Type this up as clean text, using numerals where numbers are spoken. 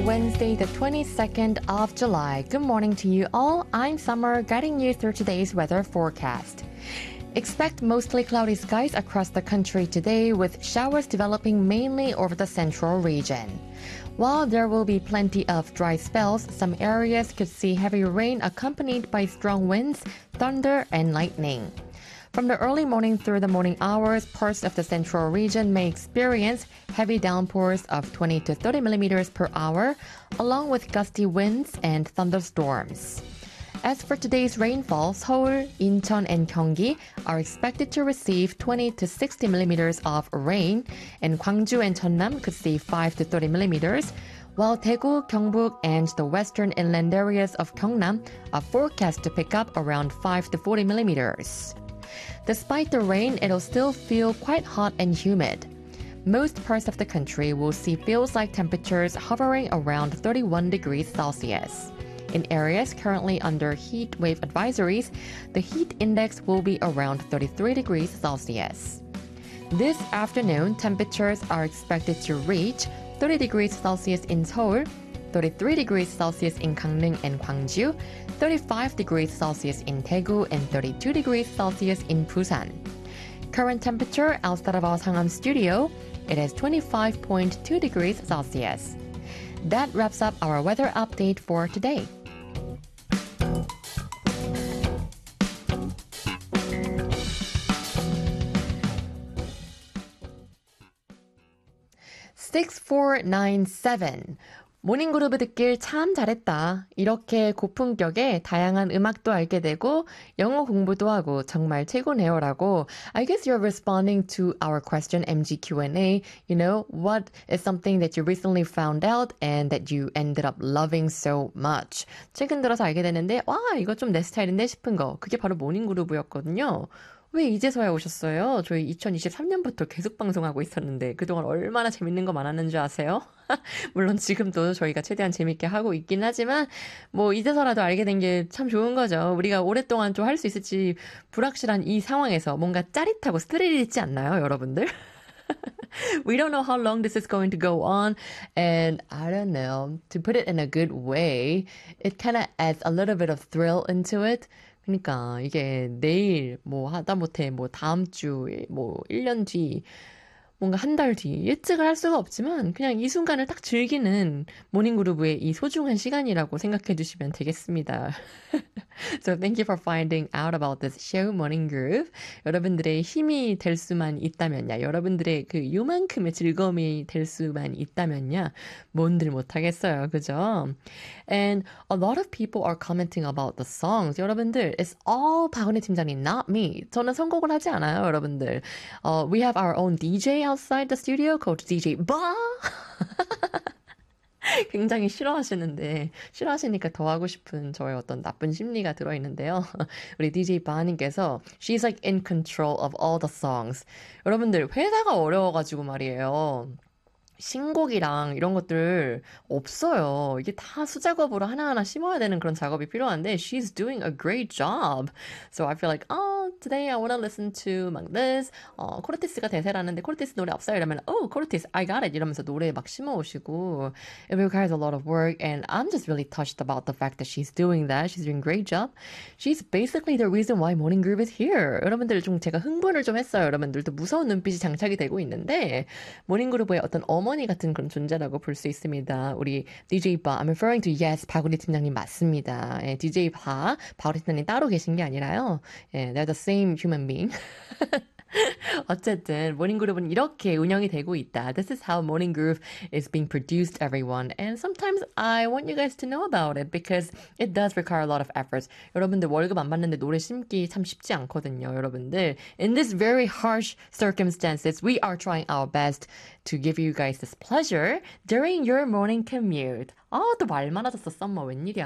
Wednesday, the 22nd of July. Good morning to you all. I'm Summer, guiding you through today's weather forecast. Expect mostly cloudy skies across the country today, with showers developing mainly over the central region. While there will be plenty of dry spells, some areas could see heavy rain accompanied by strong winds, thunder, and lightning. From the early morning through the morning hours, parts of the central region may experience heavy downpours of 20 to 30 millimeters per hour, along with gusty winds and thunderstorms. As for today's rainfall, Seoul, Incheon, and Gyeonggi are expected to receive 20 to 60 millimeters of rain, and Gwangju and Jeonnam could see 5 to 30 millimeters, while Daegu, Gyeongbuk, and the western inland areas of Gyeongnam are forecast to pick up around 5 to 40 millimeters. Despite the rain, it'll still feel quite hot and humid. Most parts of the country will see feels-like temperatures hovering around 31 degrees Celsius. In areas currently under heat wave advisories, the heat index will be around 33 degrees Celsius. This afternoon, temperatures are expected to reach 30 degrees Celsius in Seoul, 33 degrees Celsius in Gangneung and Gwangju, 35 degrees Celsius in Daegu, and 32 degrees Celsius in Busan. Current temperature outside of our Sangam studio, it is 25.2 degrees Celsius. That wraps up our weather update for today. (6497) 모닝그룹을 듣길 참 잘했다. 이렇게 고품격의 다양한 음악도 알게 되고 영어 공부도 하고 정말 최고네요라고. I guess you're responding to our question MG Q&A. You know, what is something that you recently found out and that you ended up loving so much? 최근 들어서 알게 되는데 와 이거 좀 내 스타일인데 싶은 거. 그게 바로 모닝그룹이었거든요. 왜 이제서야 오셨어요? 저희 2023년부터 계속 방송하고 있었는데 그동안 얼마나 재밌는 거 많았는 줄 아세요? 물론 지금도 저희가 최대한 재밌게 하고 있긴 하지만 뭐 이제서라도 알게 된 게 참 좋은 거죠. 우리가 오랫동안 좀 할 수 있을지 불확실한 이 상황에서 뭔가 짜릿하고 스릴 있지 않나요, 여러분들? We don't know how long this is going to go on, and I don't know, to put it in a good way, it kind of adds a little bit of thrill into it. 그러니까 이게 내일 뭐 하다못해 뭐 다음 주에 뭐 1년 뒤 뭔가 한 달 뒤 예측을 할 수가 없지만 그냥 이 순간을 딱 즐기는 모닝그루브의 이 소중한 시간이라고 생각해 주시면 되겠습니다. So thank you for finding out about this show, Morning Groove. 여러분들의 힘이 될 수만 있다면야, 여러분들의 그 요만큼의 즐거움이 될 수만 있다면야, 뭔들 못하겠어요, 그죠? And a lot of people are commenting about the songs. 여러분들, it's all 박은혜 팀장님, not me. 저는 선곡을 하지 않아요, 여러분들. We have our own DJ outside the studio called DJ Ba. 굉장히 싫어하시는데 싫어하시니까 더 하고 싶은 저의 어떤 나쁜 심리가 들어있는데요. 우리 DJ 바님께서 She's like in control of all the songs. 여러분들 회사가 어려워가지고 말이에요. 신곡이랑 이런 것들 없어요. 이게 다 수작업으로 하나하나 심어야 되는 그런 작업이 필요한데 she's doing a great job. So I feel like, today I want to listen to 막 this. 코르티스가 대세라는데 코르티스 노래 없어요? 이러면 코르티스, I got it. 이러면서 노래 막 심어오시고 it requires a lot of work and I'm just really touched about the fact that she's doing that. She's doing a great job. She's basically the reason why Morning Groove is here. 여러분들 좀 제가 흥분을 좀 했어요. 여러분들도 무서운 눈빛이 장착이 되고 있는데 모닝 그루브의 어떤 어머니 같은 그런 존재라고 볼 수 있습니다. 우리 DJ 바, I'm referring to yes, 박우리 팀장님 맞습니다. 예, DJ 바, 박우리 팀장님 따로 계신 게 아니라요. 예, they're the same human being. 어쨌든 모닝 그룹은 이렇게 운영이 되고 있다. This is how Morning Groove is being produced, everyone. And sometimes I want you guys to know about it because it does require a lot of efforts. 여러분들 월급 안 받는데 노래 심기 참 쉽지 않거든요, 여러분들. In this very harsh circumstances, we are trying our best to give you guys this pleasure during your morning commute. 또 말 많아졌어, 썸머. 웬일이야.